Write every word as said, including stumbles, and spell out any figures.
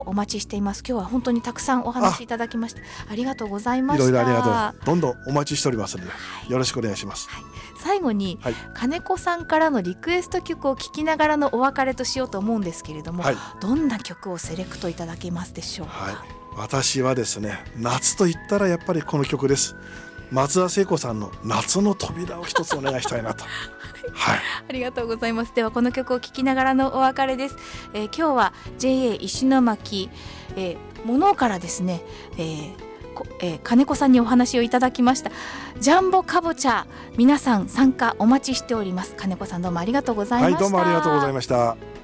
お待ちしています。今日は本当にたくさんお話いただきましてありがとうございました。 いろいろありがとう。どんどんお待ちしておりますので、はい、よろしくお願いします。 はい、最後に、はい、金子さんからのリクエスト曲を聴きながらのお別れとしようと思うんですけれども、はい、どんな曲をセレクトいただけますでしょうか。 はい、私はですね、夏と言ったらやっぱりこの曲です。松田聖子さんの夏の扉を一つお願いしたいなとはい、 ありがとうございます。ではこの曲を聴きながらのお別れです。えー、今日は ジェイエー 石巻、えー、物からですね、えーえー、金子さんにお話をいただきましたジャンボかぼちゃ、皆さん参加お待ちしております。金子さんどうもありがとうございました。 はい、どうもありがとうございました。